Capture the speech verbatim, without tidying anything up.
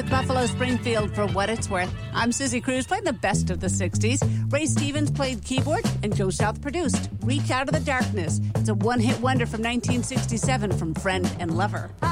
with Buffalo Springfield for What It's Worth. I'm Susie Cruz, playing the best of the sixties. Ray Stevens played keyboard, and Joe South produced Reach Out of the Darkness. It's a one-hit wonder from nineteen sixty-seven from Friend and Lover.